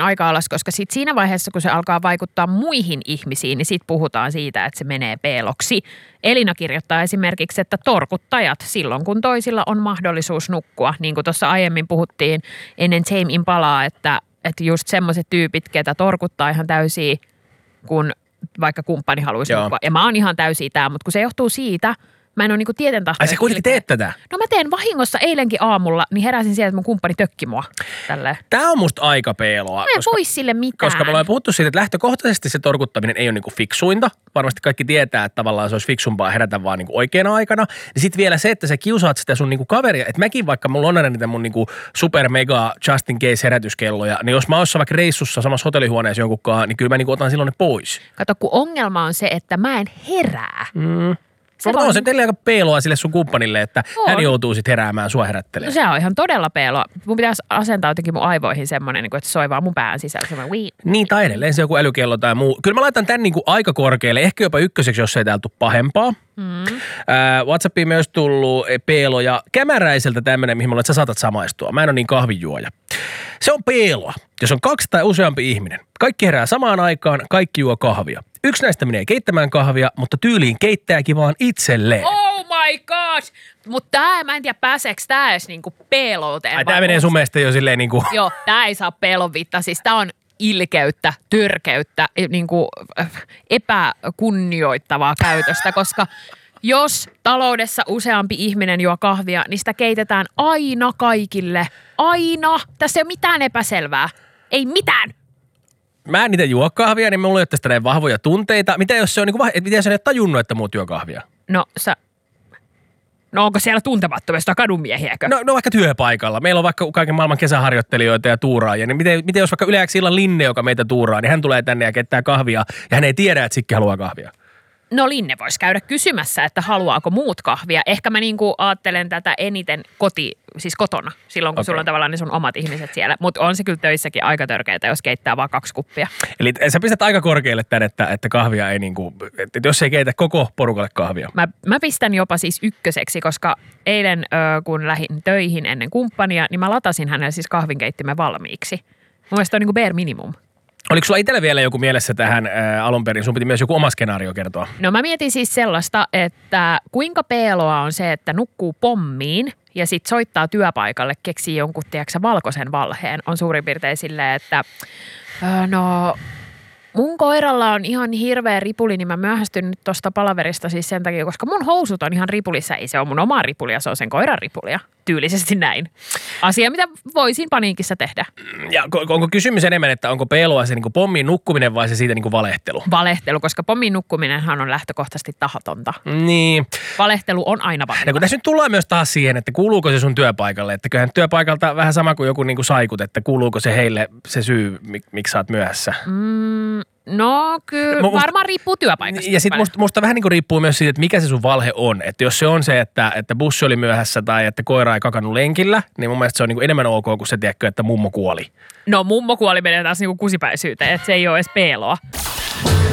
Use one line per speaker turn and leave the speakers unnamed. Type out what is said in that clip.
aika alas, koska sit siinä vaiheessa, kun se alkaa vaikuttaa muihin ihmisiin, niin sit puhutaan siitä, että se menee peloksi. Elina kirjoittaa esimerkiksi, että torkuttajat silloin, kun toisilla on mahdollisuus nukkua. Niin kuin tuossa aiemmin puhuttiin ennen Tame Impalaa, että just semmoiset tyypit, ketä torkuttaa ihan täysiä, kun vaikka kumppani haluaisi nukkua. Ja mä oon ihan täysiä tää, mutta kun se johtuu siitä, mä en ole niinku tietentahtoinen.
Ai sä kuitenkin teet tätä?
No mä teen vahingossa eilenkin aamulla, niin heräsin sieltä, että mun kumppani tökki mua. Tälleen.
Tää on musta aika peeloa.
Mä en voi sille mitään.
Koska me ollaan puhuttu siitä, että lähtökohtaisesti se torkuttaminen ei ole niinku fiksuinta. Varmasti kaikki tietää, että tavallaan se olisi fiksumpaa herätä vaan niinku oikeana aikana. Ja sit vielä se, että sä kiusaat sitä sun niinku kaveria. Että mäkin vaikka mulla on aina niitä mun niinku super mega just in case herätyskelloja, niin jos mä oon vaikka reissussa samassa hotellihuoneessa jonkunkaan, niin kyllä mä niinku otan silloin ne pois.
Kato, kun ongelma on se, että mä en herää.
Mutta on se teille aika peeloa sille sun kumppanille, että hän joutuu sitten heräämään sua herättelemään.
No se on ihan todella peeloa. Mun pitäisi asentaa jotenkin mun aivoihin semmoinen, että soi vaan mun pään sisällä.
Niin, tai edelleen se joku älykello tai muu. Kyllä mä laitan tän niinku aika korkealle, ehkä jopa ykköseksi, jos ei täältä tule pahempaa. WhatsAppiin myös tullut peeloja. Kämäräiseltä tämmöinen, mihin mulla että sä saatat samaistua. Mä en ole niin kahvinjuoja. Se on peeloa, jos on 2 tai useampi ihminen. Kaikki herää samaan aikaan, kaikki juo kahvia. Yksi näistä menee keittämään kahvia, mutta tyyliin keittääkin vaan itselleen.
Oh my gosh! Mutta mä en tiedä pääseekö tää edes niinku peelouteen.
Ai tää menee sun mielestä jo silleen niinku...
Joo, tää ei saa pelovittaa. Siis tää on ilkeyttä, törkeyttä, niinku epäkunnioittavaa käytöstä, koska jos taloudessa useampi ihminen juo kahvia, niin sitä keitetään aina kaikille. Aina. Tässä ei ole mitään epäselvää. Ei mitään.
Mä en niitä juo kahvia, niin mulla ei ole tästä näin vahvoja tunteita. Mitä jos se on, miten sä et tajunnut, että muut juo kahvia?
No onko siellä tuntemattomista kadunmiehiäkö?
No vaikka työpaikalla. Meillä on vaikka kaiken maailman kesäharjoittelijoita ja tuuraajia. Niin miten jos vaikka yleensä illan Linne, joka meitä tuuraa, niin hän tulee tänne ja keittää kahvia ja hän ei tiedä, että Sikki haluaa kahvia.
No Linne voisi käydä kysymässä, että haluaako muut kahvia. Ehkä mä niinku ajattelen tätä eniten kotona, silloin kun sulla on tavallaan ne sun omat ihmiset siellä. Mutta on se kyllä töissäkin aika törkeätä, jos keittää vaan 2 kuppia. Eli
sä pistät aika korkealle tän, että kahvia ei niinku, että jos ei keitä koko porukalle kahvia.
Mä pistän jopa siis ykköseksi, koska eilen kun lähdin töihin ennen kumppania, niin mä latasin hänelle siis kahvinkeittimen valmiiksi. Mun mielestä on niinku bare minimum.
Oliko sulla itsellä vielä joku mielessä tähän alun perin? Sun piti myös joku oma skenaario kertoa.
No mä mietin siis sellaista, että kuinka peeloa on se, että nukkuu pommiin ja sit soittaa työpaikalle, keksii jonkun, tiedätkö, valkoisen valheen. On suurin piirtein silleen, että mun koiralla on ihan hirveä ripuli, niin mä myöhästyn nyt tosta palaverista siis sen takia, koska mun housut on ihan ripulissa. Ei se ole mun oma ripulia, se on sen koiran ripulia. Tyylisesti näin. Asia, mitä voisin paniikissa tehdä.
Ja onko kysymys enemmän, että onko peloa se niin kuin pommiin nukkuminen vai se siitä niin kuin valehtelu?
Valehtelu, koska pommiin nukkuminenhan on lähtökohtaisesti tahatonta.
Niin.
Valehtelu on aina vahva.
Ja kun tässä nyt tullaan myös taas siihen, että kuuluuko se sun työpaikalle, että kyllähän työpaikalta vähän sama kuin joku niin kuin saikut, että kuuluuko se heille se syy, miksi sä oot myöhässä?
No kyllä, varmaan riippuu työpaikasta.
Ja sitten musta vähän niin kuin riippuu myös siitä, että mikä se sun valhe on. Että jos se on se, että bussi oli myöhässä tai että koira ei kakannut lenkillä, niin mun mielestä se on niin kuin enemmän ok kuin se, tiedätkö, että mummo kuoli.
No mummo kuoli menee taas niin kuin kusipäisyyteen, että se ei ole edes peloa.